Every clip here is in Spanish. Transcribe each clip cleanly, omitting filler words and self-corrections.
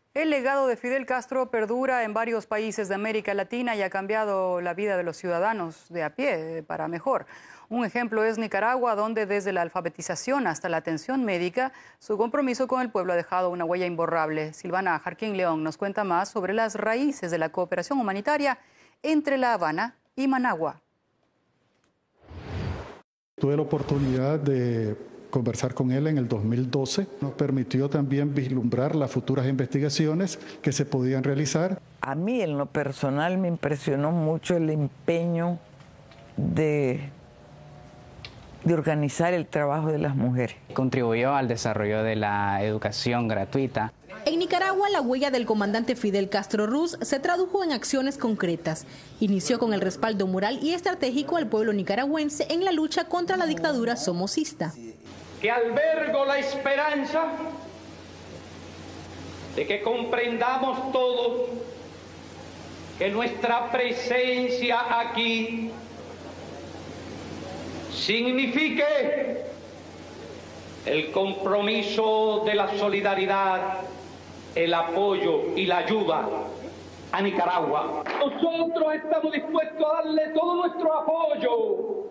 El legado de Fidel Castro perdura en varios países de América Latina y ha cambiado la vida de los ciudadanos de a pie para mejor. Un ejemplo es Nicaragua, donde desde la alfabetización hasta la atención médica, su compromiso con el pueblo ha dejado una huella imborrable. Silvana Jarquín León nos cuenta más sobre las raíces de la cooperación humanitaria entre La Habana y Managua. Tuve la oportunidad de conversar con él en el 2012. Nos permitió también vislumbrar las futuras investigaciones que se podían realizar. A mí en lo personal me impresionó mucho el empeño de organizar el trabajo de las mujeres. Contribuyó al desarrollo de la educación gratuita. En Nicaragua, la huella del comandante Fidel Castro Ruz se tradujo en acciones concretas. Inició con el respaldo moral y estratégico al pueblo nicaragüense en la lucha contra la dictadura somocista. Que albergo la esperanza de que comprendamos todos que nuestra presencia aquí signifique el compromiso de la solidaridad, el apoyo y la ayuda a Nicaragua. Nosotros estamos dispuestos a darle todo nuestro apoyo,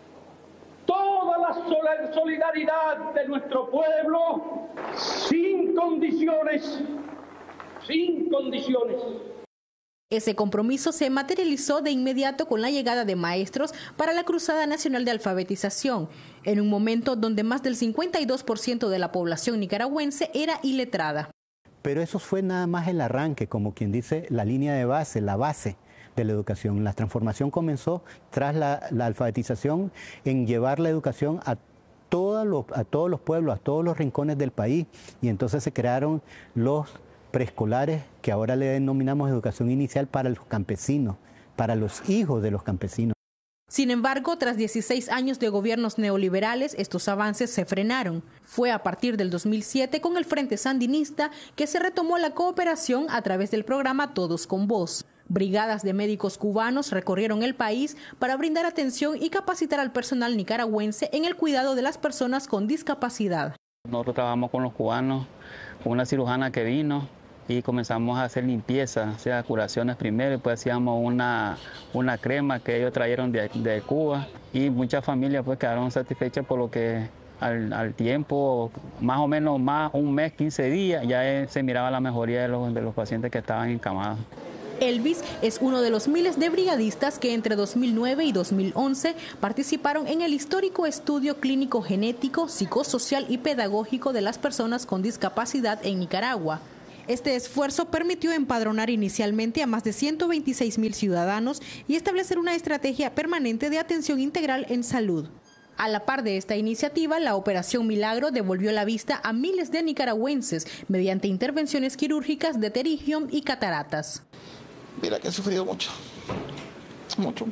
toda la solidaridad de nuestro pueblo, sin condiciones, sin condiciones. Ese compromiso se materializó de inmediato con la llegada de maestros para la Cruzada Nacional de Alfabetización, en un momento donde más del 52% de la población nicaragüense era iletrada. Pero eso fue nada más el arranque, como quien dice, la línea de base, la base de la educación. La transformación comenzó tras la alfabetización en llevar la educación a todos los pueblos, a todos los rincones del país, y entonces se crearon los preescolares, que ahora le denominamos educación inicial para los campesinos, para los hijos de los campesinos. Sin embargo, tras 16 años de gobiernos neoliberales, estos avances se frenaron. Fue a partir del 2007 con el Frente Sandinista que se retomó la cooperación a través del programa Todos con Voz. Brigadas de médicos cubanos recorrieron el país para brindar atención y capacitar al personal nicaragüense en el cuidado de las personas con discapacidad. Nosotros trabajamos con los cubanos, con una cirujana que vino, y comenzamos a hacer limpieza, o sea, curaciones primero, y después hacíamos una crema que ellos trajeron de Cuba, y muchas familias pues quedaron satisfechas por lo que al tiempo, más o menos un mes, 15 días, ya se miraba la mejoría de los pacientes que estaban encamados. Elvis es uno de los miles de brigadistas que entre 2009 y 2011 participaron en el histórico estudio clínico genético, psicosocial y pedagógico de las personas con discapacidad en Nicaragua. Este esfuerzo permitió empadronar inicialmente a más de 126,000 ciudadanos y establecer una estrategia permanente de atención integral en salud. A la par de esta iniciativa, la Operación Milagro devolvió la vista a miles de nicaragüenses mediante intervenciones quirúrgicas de pterygium y cataratas. Mira que he sufrido mucho, mucho,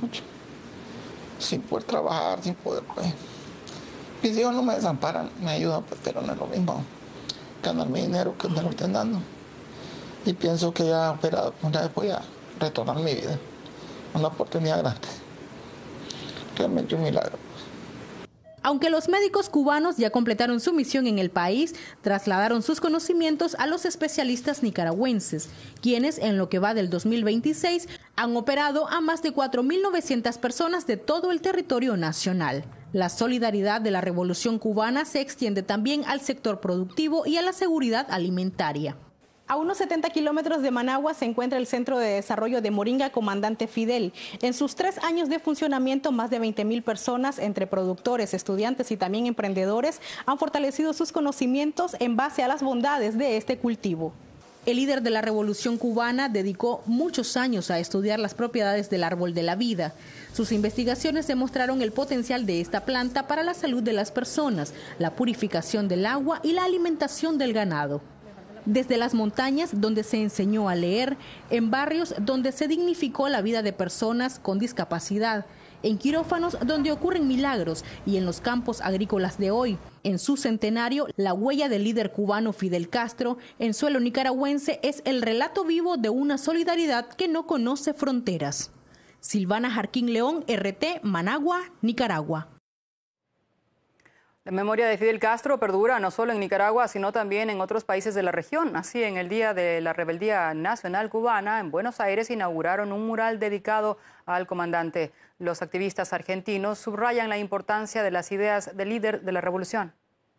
sin poder trabajar, sin poder, pues. Mis hijos no me desamparan, me ayudan, pues, pero no es lo mismo ganar mi dinero que me lo estén dando. Y pienso que ya operado, una vez voy a retornar mi vida, una oportunidad grande, realmente un milagro. Aunque los médicos cubanos ya completaron su misión en el país, trasladaron sus conocimientos a los especialistas nicaragüenses, quienes en lo que va del 2026 han operado a más de 4.900 personas de todo el territorio nacional. La solidaridad de la Revolución Cubana se extiende también al sector productivo y a la seguridad alimentaria. A unos 70 kilómetros de Managua se encuentra el Centro de Desarrollo de Moringa Comandante Fidel. En sus 3 años de funcionamiento, más de 20,000 personas, entre productores, estudiantes y también emprendedores, han fortalecido sus conocimientos en base a las bondades de este cultivo. El líder de la Revolución Cubana dedicó muchos años a estudiar las propiedades del árbol de la vida. Sus investigaciones demostraron el potencial de esta planta para la salud de las personas, la purificación del agua y la alimentación del ganado. Desde las montañas, donde se enseñó a leer, en barrios donde se dignificó la vida de personas con discapacidad, en quirófanos donde ocurren milagros y en los campos agrícolas de hoy. En su centenario, la huella del líder cubano Fidel Castro en suelo nicaragüense es el relato vivo de una solidaridad que no conoce fronteras. Silvana Jarquín León, RT, Managua, Nicaragua. La memoria de Fidel Castro perdura no solo en Nicaragua, sino también en otros países de la región. Así, en el Día de la Rebeldía Nacional Cubana, en Buenos Aires inauguraron un mural dedicado al comandante. Los activistas argentinos subrayan la importancia de las ideas del líder de la revolución.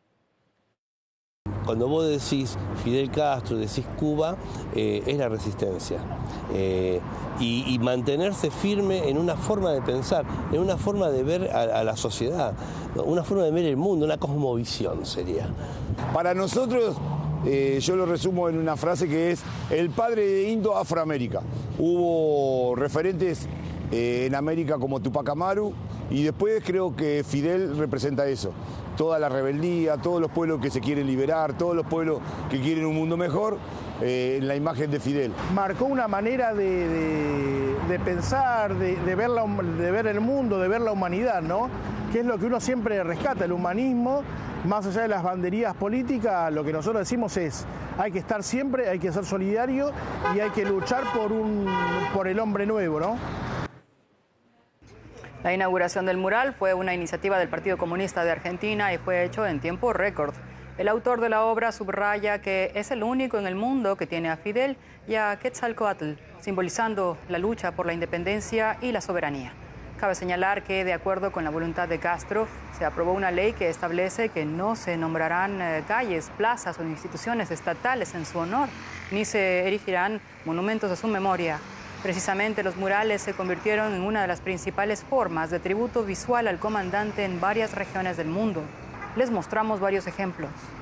Cuando vos decís Fidel Castro, decís Cuba, es la resistencia. Y mantenerse firme en una forma de pensar, en una forma de ver a la sociedad, ¿no? Una forma de ver el mundo, una cosmovisión sería. Para nosotros, yo lo resumo en una frase que es el padre de Indo-Afroamérica. Hubo referentes en América como Tupac Amaru y después creo que Fidel representa eso. Toda la rebeldía, todos los pueblos que se quieren liberar, todos los pueblos que quieren un mundo mejor, en la imagen de Fidel. Marcó una manera de pensar, de ver el mundo, de ver la humanidad, ¿no? Que es lo que uno siempre rescata, el humanismo, más allá de las banderías políticas, lo que nosotros decimos es, hay que estar siempre, hay que ser solidario y hay que luchar por el hombre nuevo, ¿no? La inauguración del mural fue una iniciativa del Partido Comunista de Argentina y fue hecho en tiempo récord. El autor de la obra subraya que es el único en el mundo que tiene a Fidel y a Quetzalcóatl, simbolizando la lucha por la independencia y la soberanía. Cabe señalar que, de acuerdo con la voluntad de Castro, se aprobó una ley que establece que no se nombrarán calles, plazas o instituciones estatales en su honor, ni se erigirán monumentos a su memoria. Precisamente los murales se convirtieron en una de las principales formas de tributo visual al comandante en varias regiones del mundo. Les mostramos varios ejemplos.